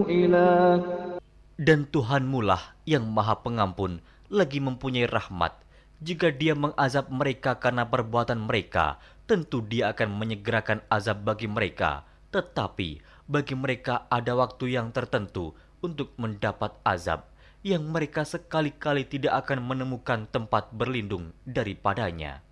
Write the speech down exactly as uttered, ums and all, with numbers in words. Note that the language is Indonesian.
إله. Dan Tuhanmulah yang Maha Pengampun lagi mempunyai rahmat. Jika Dia mengazab mereka karena perbuatan mereka, tentu Dia akan menyegerakan azab bagi mereka. Tetapi bagi mereka ada waktu yang tertentu untuk mendapat azab, yang mereka sekali-kali tidak akan menemukan tempat berlindung daripadanya.